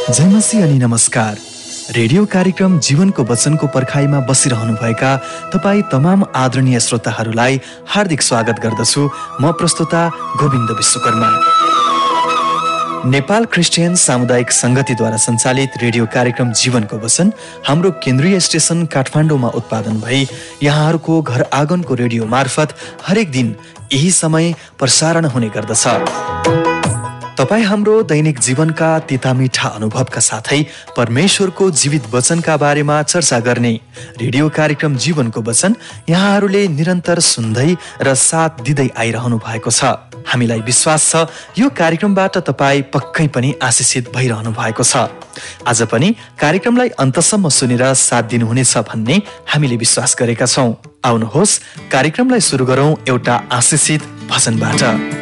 जय मसीह अनि नमस्कार। रेडियो कार्यक्रम जीवनको वचनको पर्खाइमा बसिरहनुभएका तपाईँ तमाम आदरणीय श्रोताहरूलाई हार्दिक स्वागत गर्दछु। म प्रस्तुता गोविन्द विश्वकर्मा। नेपाल क्रिस्चियन सामुदायिक सङ्गतिद्वारा सञ्चालित रेडियो कार्यक्रम जीवनको वचन हाम्रो केन्द्रीय स्टेसन काठमाडौँमा उत्पादन भई यहाँहरूको घर आँगनको रेडियो मार्फत हरेक दिन यही समय प्रसारण हुने गर्दछ। तपाईँ हाम्रो दैनिक जीवनका तितामिठा अनुभवका साथै परमेश्वरको जीवित वचनका बारेमा चर्चा गर्ने रेडियो कार्यक्रम जीवनको वचन यहाँहरूले निरन्तर सुन्दै र साथ दिँदै आइरहनु भएको छ। हामीलाई विश्वास छ यो कार्यक्रमबाट तपाईँ पक्कै पनि आशिषित भइरहनु भएको छ। आज पनि कार्यक्रमलाई अन्तसम्म सुनेर साथ दिनुहुनेछ भन्ने हामीले विश्वास गरेका छौँ। आउनुहोस् कार्यक्रमलाई सुरु गरौँ एउटा आशिषित भजनबाट।